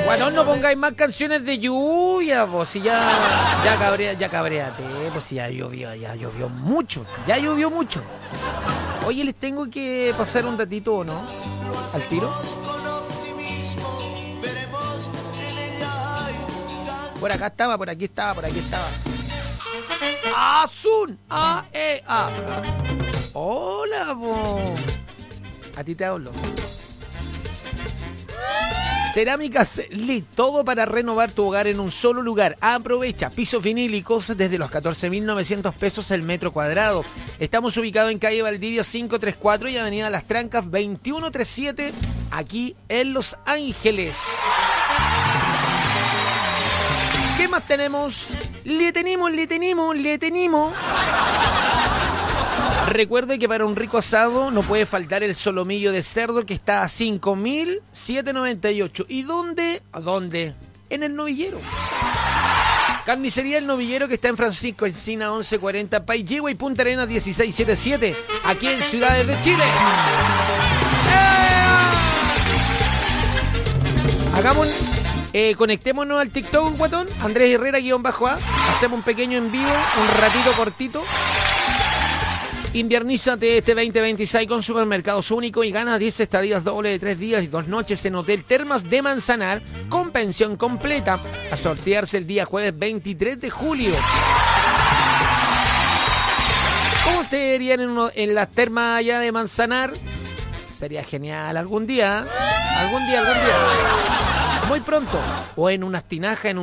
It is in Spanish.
Bueno, no pongáis más canciones de lluvia, pues si ya cabréate, pues si ya llovió mucho, Oye, les tengo que pasar un datito, ¿o no? ¿Al tiro? Por acá estaba, por aquí estaba. ¡Azul! ¡A! Hola, po. A ti te hablo. Cerámicas Lee, todo para renovar tu hogar en un solo lugar. Aprovecha pisos vinílicos desde los 14.900 pesos el metro cuadrado. Estamos ubicados en calle Valdivia 534 y avenida Las Trancas 2137, aquí en Los Ángeles. ¿Qué más tenemos? Le tenemos. Recuerde que para un rico asado no puede faltar el solomillo de cerdo, que está a 5.798. ¿Y dónde? ¿A dónde? En el Novillero. Carnicería El Novillero, que está en Francisco Encina 1140, Paiyegua y Punta Arenas 1677, aquí en Ciudades de Chile. Conectémonos al TikTok, guatón. Andrés Herrera-A. Hacemos un pequeño en vivo, un ratito cortito. Inviernízate este 2026 con Supermercados Único y gana 10 estadías dobles de 3 días y 2 noches en Hotel Termas de Manzanar con pensión completa, a sortearse el día jueves 23 de julio. ¿Cómo serían en las termas allá de Manzanar? Sería genial algún día. Muy pronto. O en unas tinajas, en un